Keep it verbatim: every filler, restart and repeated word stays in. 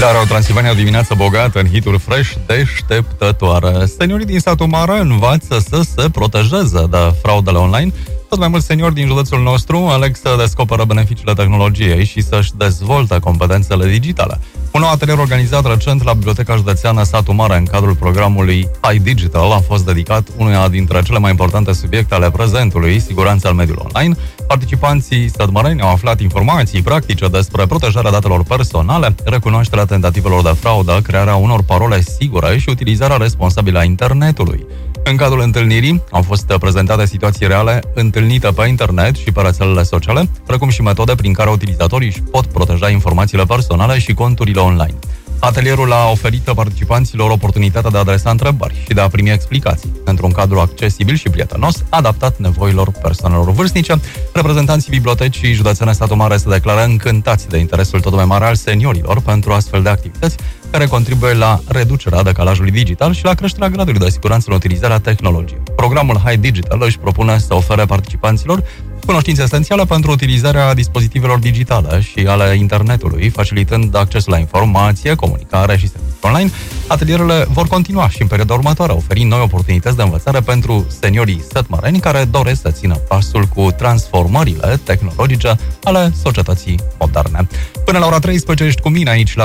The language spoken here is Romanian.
La Radio Transilvania, o dimineață bogată în hituri fresh deșteptătoare. Seniorii din satul mare învață să se protejeze de fraudele online. Tot mai mulți seniori din județul nostru aleg să descoperă beneficiile tehnologiei și să-și dezvolte competențele digitale. Un nou atelier organizat recent la Biblioteca Județeană Satul Mare în cadrul programului iDigital a fost dedicat unuia dintre cele mai importante subiecte ale prezentului, siguranța al mediului online. Participanții satmareni au aflat informații practice despre protejarea datelor personale, recunoașterea tentativelor de fraudă, crearea unor parole sigure și utilizarea responsabilă a internetului. În cadrul întâlnirii au fost prezentate situații reale întâlnite pe internet și pe rețelele sociale, precum și metode prin care utilizatorii își pot proteja informațiile personale și conturile online. Atelierul a oferit participanților oportunitatea de a adresa întrebări și de a primi explicații, într-un cadru accesibil și prietenos, adaptat nevoilor persoanelor vârstnice. Reprezentanții Bibliotecii Județene Satul Mare se declară încântați de interesul tot mai mare al seniorilor pentru astfel de activități, care contribuie la reducerea decalajului digital și la creșterea gradului de siguranță în utilizarea tehnologiei. Programul iDigital își propune să ofere participanților cunoștințe esențiale pentru utilizarea dispozitivelor digitale și ale internetului, facilitând accesul la informație, comunicare și servicii online. Atelierele vor continua și în perioada următoare, oferind noi oportunități de învățare pentru seniorii satmareni care doresc să țină pasul cu transformările tehnologice ale societății moderne. Până la ora treisprezece ești cu mine aici la